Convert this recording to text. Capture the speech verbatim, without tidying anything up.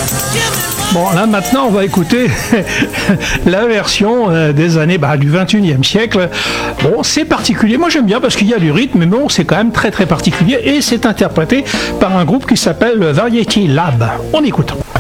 Bon, là maintenant, on va écouter la version euh, des années bah, du vingt et unième siècle. Bon, c'est particulier. Moi, j'aime bien parce qu'il y a du rythme, mais bon, c'est quand même très très particulier et c'est interprété par un groupe qui s'appelle Variety Lab. On écoute.